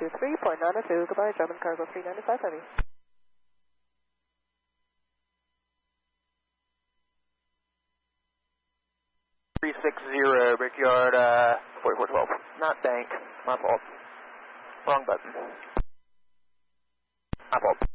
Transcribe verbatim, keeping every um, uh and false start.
two three point nine two, goodbye, German cargo three ninety-five heavy. three six zero, Brickyard, uh, forty-four twelve. Not bank, my fault. Wrong button. My fault.